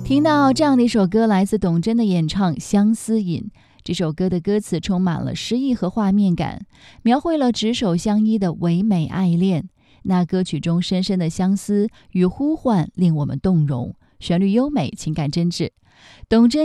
听到这样的一首歌，来自董贞的演唱《相思引》。这首歌的歌词充满了诗意和画面感，描绘了执手相依的唯美爱恋。那歌曲中深深的相思与呼唤令我们动容，旋律优美，情感真挚。董贞